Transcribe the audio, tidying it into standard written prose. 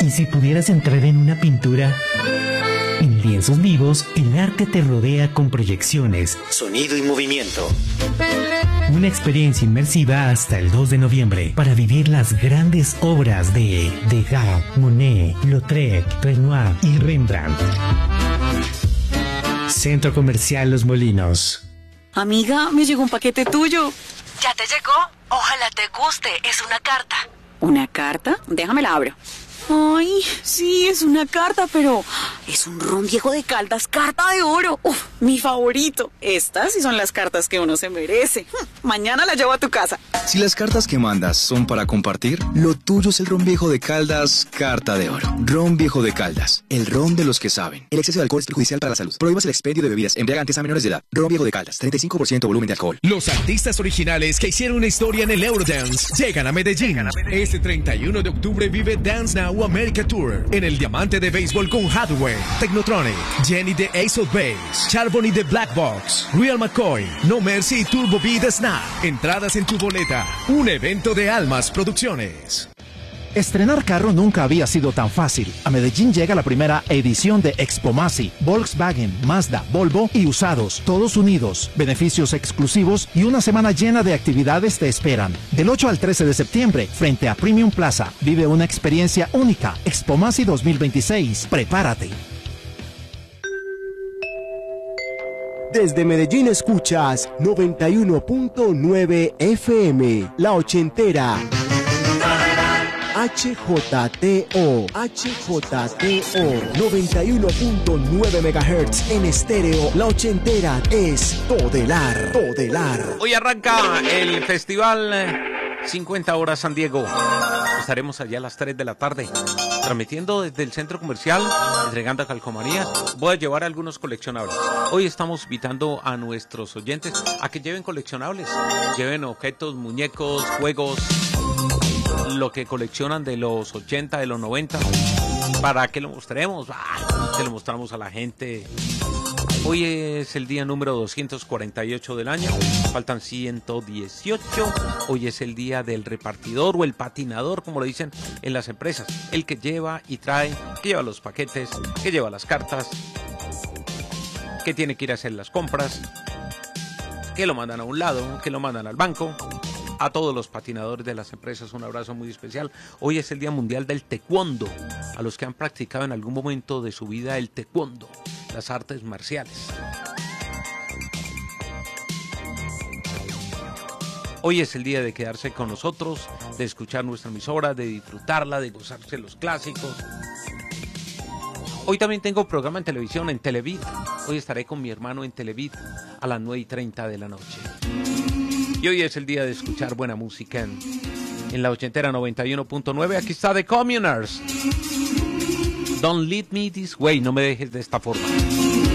¿Y si pudieras entrar en una pintura? En Lienzos Vivos, el arte te rodea con proyecciones, sonido y movimiento. Una experiencia inmersiva hasta el 2 de noviembre para vivir las grandes obras de Degas, Monet, Lautrec, Renoir y Rembrandt. Centro Comercial Los Molinos. Amiga, me llegó un paquete tuyo. ¿Ya te llegó? Ojalá te guste, es una carta. ¿Una carta? Déjame la abro. Ay, sí, es una carta, pero es un ron viejo de Caldas, carta de oro. Uf, mi favorito. Estas sí son las cartas que uno se merece. Mañana la llevo a tu casa. Si las cartas que mandas son para compartir, lo tuyo es el ron viejo de Caldas, carta de oro. Ron viejo de Caldas, el ron de los que saben. El exceso de alcohol es perjudicial para la salud. Prohíbas el expendio de bebidas embriagantes a menores de edad. Ron viejo de Caldas, 35% volumen de alcohol. Los artistas originales que hicieron una historia en el Eurodance llegan a Medellín. Este 31 de octubre vive Dance Now America Tour en el Diamante de Béisbol con Hathaway, Technotronic, Jenny de Ace of Base, Charbonny de Black Box, Real McCoy, No Mercy y Turbo B de Snap. Entradas en tu boleta. Un evento de Almas Producciones. Estrenar carro nunca había sido tan fácil. A Medellín llega la primera edición de Expomasi, Volkswagen, Mazda, Volvo y usados, todos unidos. Beneficios exclusivos y una semana llena de actividades te esperan. Del 8 al 13 de septiembre, frente a Premium Plaza, vive una experiencia única. Expomasi 2026. Prepárate. Desde Medellín escuchas 91.9 FM, La Ochentera. HJTO 91.9 MHz en estéreo. La Ochentera es Todelar. Hoy arranca el festival 50 Horas San Diego. Estaremos allá a las 3 de la tarde transmitiendo desde el centro comercial, entregando calcomanías. Voy a llevar algunos coleccionables. Hoy estamos invitando a nuestros oyentes a que lleven coleccionables, lleven objetos, muñecos, juegos, lo que coleccionan de los 80, de los 90, para que lo mostremos, que lo mostramos a la gente. Hoy es el día número 248 del año, faltan 118. Hoy es el día del repartidor o el patinador, como le dicen en las empresas, el que lleva y trae, que lleva los paquetes, que lleva las cartas, que tiene que ir a hacer las compras, que lo mandan a un lado, que lo mandan al banco. A todos los patinadores de las empresas un abrazo muy especial. Hoy es el Día Mundial del Taekwondo. A los que han practicado en algún momento de su vida el taekwondo, las artes marciales. Hoy es el día de quedarse con nosotros, de escuchar nuestra emisora, de disfrutarla, de gozarse los clásicos. Hoy también tengo programa en televisión, en Televid. Hoy estaré con mi hermano en Televid a las 9:30 de la noche. Y hoy es el día de escuchar buena música en la Ochentera 91.9. Aquí está The Communards. Don't Leave Me This Way. No me dejes de esta forma.